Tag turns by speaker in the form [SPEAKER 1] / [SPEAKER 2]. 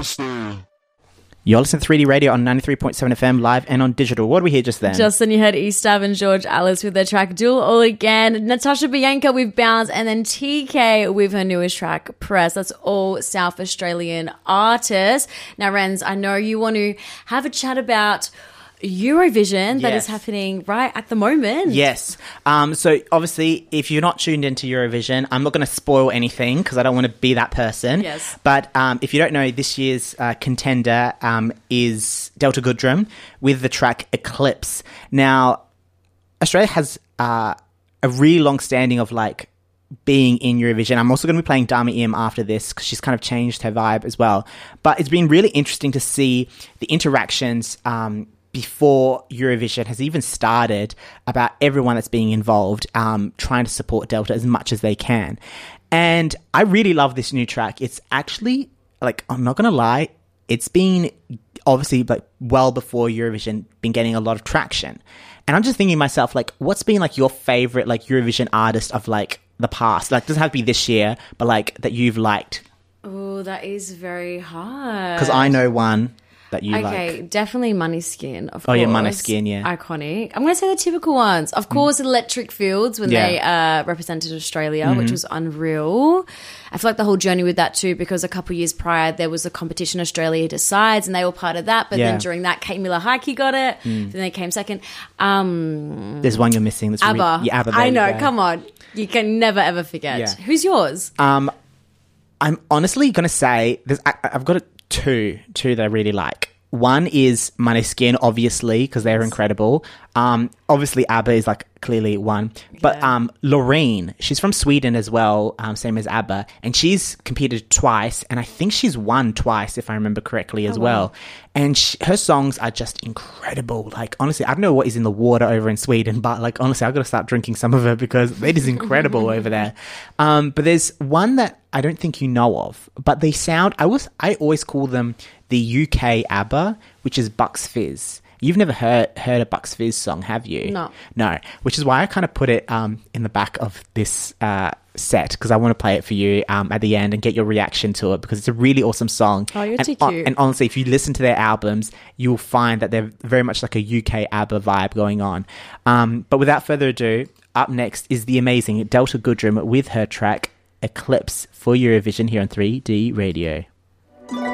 [SPEAKER 1] You're listening to 3D Radio on 93.7 FM live and on digital. What did we hear just then?
[SPEAKER 2] Justin, you heard Eastab and George Alice with their track Duel All Again. Natasha Bianca with Bounce, and then TK with her newest track Press. That's all South Australian artists. Now, Renz, I know you want to have a chat about Eurovision that is happening right at the moment.
[SPEAKER 1] Yes. So obviously, if you're not tuned into Eurovision, I'm not going to spoil anything because I don't want to be that person.
[SPEAKER 2] Yes.
[SPEAKER 1] But if you don't know, this year's contender is Delta Goodrem with the track Eclipse. Now, Australia has a really long standing of like being in Eurovision. I'm also going to be playing Dami Im after this because she's kind of changed her vibe as well. But it's been really interesting to see the interactions before Eurovision has even started about everyone that's being involved trying to support Delta as much as they can. And I really love this new track. It's actually, like, I'm not going to lie, it's been obviously like well before Eurovision been getting a lot of traction. And I'm just thinking to myself, like, what's been like your favorite like Eurovision artist of like the past? Like, it doesn't have to be this year, but like that you've liked.
[SPEAKER 2] Oh, that is very hard.
[SPEAKER 1] Because I know one that you like.
[SPEAKER 2] Okay, definitely Måneskin, of course.
[SPEAKER 1] Oh, yeah, Måneskin, yeah.
[SPEAKER 2] Iconic. I'm going to say the typical ones. Of course, Electric Fields when they represented Australia, which was unreal. I feel like the whole journey with that too, because a couple of years prior, there was a competition, Australia Decides, and they were part of that. But then during that, Kate Miller-Heidke got it. Then they came second.
[SPEAKER 1] There's one you're missing. That's
[SPEAKER 2] ABBA.
[SPEAKER 1] ABBA.
[SPEAKER 2] I know, come on. You can never, ever forget.
[SPEAKER 1] Yeah.
[SPEAKER 2] Who's yours?
[SPEAKER 1] I'm honestly going to say I've got two that I really like. One is Måneskin, obviously, because they're incredible. Obviously, ABBA is like clearly one. But Loreen, she's from Sweden as well, same as ABBA. And she's competed twice, and I think she's won twice, if I remember correctly, as well. And her songs are just incredible. Like, honestly, I don't know what is in the water over in Sweden, but like, honestly, I've got to start drinking some of it because it is incredible over there. But there's one that I don't think you know of, but they sound, I always call them the UK ABBA, which is Bucks Fizz. You've never heard a Bucks Fizz song, have you? No, which is why I kind of put it in the back of this set, because I want to play it for you at the end and get your reaction to it, because it's a really awesome song.
[SPEAKER 2] Oh, you're too cute.
[SPEAKER 1] And honestly, if you listen to their albums, you'll find that they're very much like a UK ABBA vibe going on. But without further ado, up next is the amazing Delta Goodrem with her track Eclipse for Eurovision here on 3D Radio.